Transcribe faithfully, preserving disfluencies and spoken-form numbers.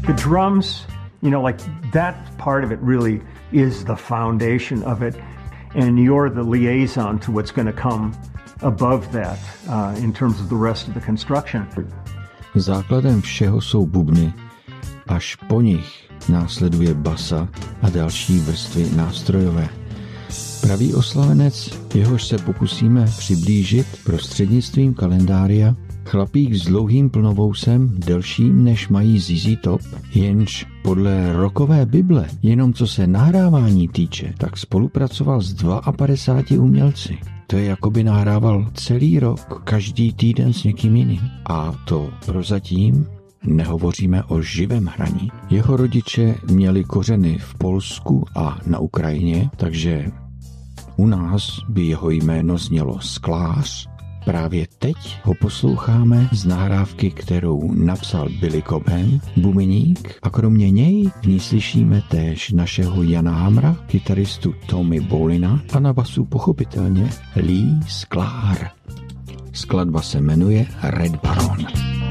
The drums, you know, like that part of it really is the foundation of it, and you're the liaison to what's going to come above that uh, in terms of the rest of the construction. Základem všeho jsou bubny, až po nich následuje basa a další vrstvy nástrojové. Pravý oslavenec, jehož se pokusíme přiblížit prostřednictvím kalendária, chlapík s dlouhým plnovousem, delším než mají Z Z Top, jenž podle rockové Bible, jenom co se nahrávání týče, tak spolupracoval s padesáti dvěma umělci. To je, jako by nahrával celý rok, každý týden s někým jiným. A to prozatím nehovoříme o živém hraní. Jeho rodiče měli kořeny v Polsku a na Ukrajině, takže u nás by jeho jméno znělo Sklář. Právě teď ho posloucháme z nahrávky, kterou napsal Billy Cobham, bubeník, a kromě něj v ní slyšíme též našeho Jana Hamra, kytaristu Tommy Bolina a na basu pochopitelně Lee Sklar. Skladba se jmenuje Red Baron.